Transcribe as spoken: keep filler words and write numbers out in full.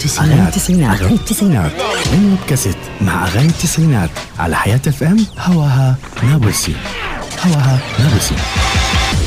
التسعينات أغاني التسعينات من كاسيت مع أغاني التسعينات على حياة اف ام. هواها نابلسي، هواها نابلسي.